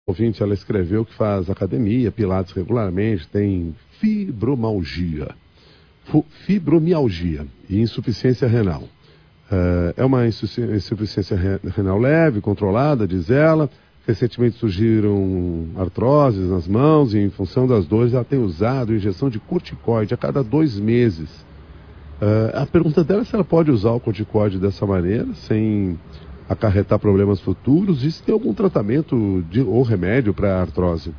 Ouvinte, ela escreveu que faz academia, pilates regularmente, tem fibromialgia e insuficiência renal. É uma insuficiência renal leve, controlada, diz ela. Recentemente surgiram artroses nas mãos e, em função das dores, ela tem usado injeção de corticoide a cada 2 meses. A pergunta dela é se ela pode usar o corticoide dessa maneira, sem acarretar problemas futuros, e se tem algum tratamento ou remédio para a artrose.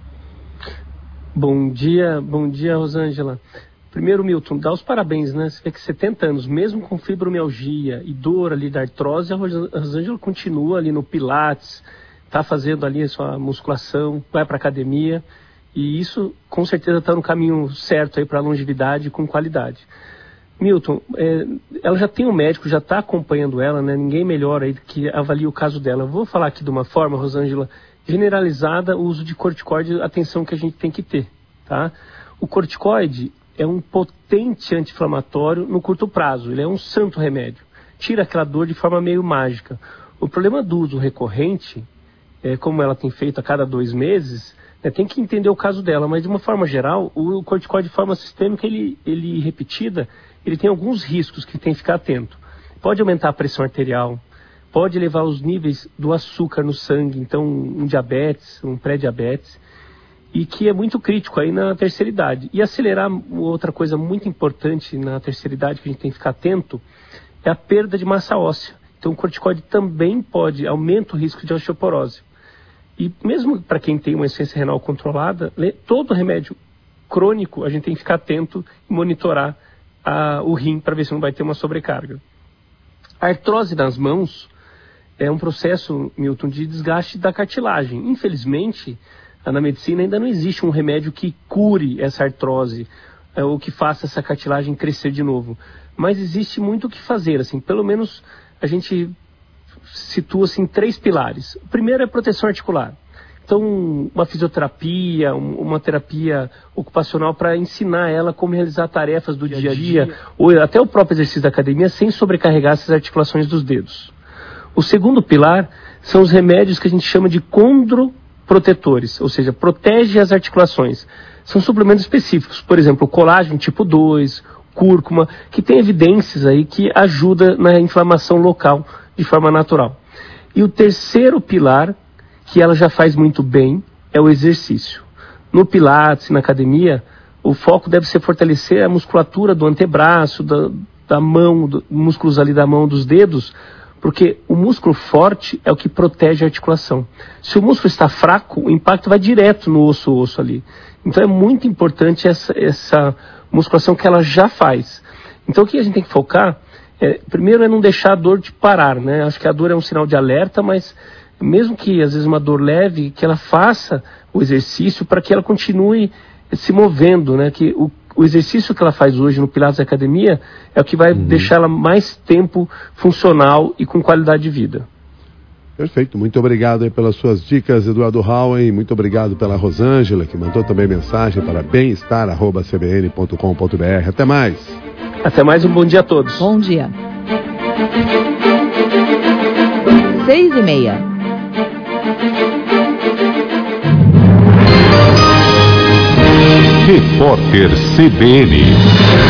Bom dia, Rosângela. Primeiro, Milton, dá os parabéns, né? Você vê que 70 anos, mesmo com fibromialgia e dor ali da artrose, a Rosângela continua ali no pilates, está fazendo ali a sua musculação, vai para academia, e isso com certeza está no caminho certo aí para a longevidade com qualidade. Milton, ela já tem um médico, já está acompanhando ela, né? Ninguém melhor aí que avalie o caso dela. Eu vou falar aqui de uma forma, Rosângela, generalizada, o uso de corticoide, atenção que a gente tem que ter, tá? O corticoide é um potente anti-inflamatório no curto prazo, ele é um santo remédio, tira aquela dor de forma meio mágica. O problema do uso recorrente, como ela tem feito a cada 2 meses, tem que entender o caso dela, mas de uma forma geral, o corticoide de forma sistêmica, ele repetida, ele tem alguns riscos que tem que ficar atento. Pode aumentar a pressão arterial, pode elevar os níveis do açúcar no sangue, então um diabetes, um pré-diabetes, e que é muito crítico aí na terceira idade. E acelerar, outra coisa muito importante na terceira idade que a gente tem que ficar atento, é a perda de massa óssea. Então o corticoide também aumenta o risco de osteoporose. E mesmo para quem tem uma insuficiência renal controlada, todo remédio crônico a gente tem que ficar atento e monitorar o rim para ver se não vai ter uma sobrecarga. A artrose nas mãos é um processo, Milton, de desgaste da cartilagem. Infelizmente, na medicina ainda não existe um remédio que cure essa artrose ou que faça essa cartilagem crescer de novo. Mas existe muito o que fazer, assim, pelo menos a gente situa assim 3 pilares. O primeiro é proteção articular. Então, uma fisioterapia, uma terapia ocupacional para ensinar ela como realizar tarefas do dia a dia, ou até o próprio exercício da academia, sem sobrecarregar essas articulações dos dedos. O segundo pilar são os remédios que a gente chama de condroprotetores, ou seja, protege as articulações. São suplementos específicos, por exemplo, o colágeno tipo 2, cúrcuma, que tem evidências aí que ajuda na inflamação local de forma natural. E o terceiro pilar, que ela já faz muito bem, é o exercício. No pilates, na academia, o foco deve ser fortalecer a musculatura do antebraço, da mão, músculos ali da mão, dos dedos, porque o músculo forte é o que protege a articulação. Se o músculo está fraco, o impacto vai direto no osso ali. Então é muito importante essa musculação que ela já faz. Então o que a gente tem que focar, primeiro é não deixar a dor de parar, né? Acho que a dor é um sinal de alerta, mas mesmo que às vezes uma dor leve, que ela faça o exercício para que ela continue se movendo, né? Que o exercício que ela faz hoje no Pilates da academia é o que vai deixar ela mais tempo funcional e com qualidade de vida. Perfeito, muito obrigado aí pelas suas dicas, Eduardo Houen. Muito obrigado pela Rosângela, que mandou também mensagem para bem-estar@cbn.com.br. Até mais. Até mais, um bom dia a todos. Bom dia. 6:30. Repórter CBN.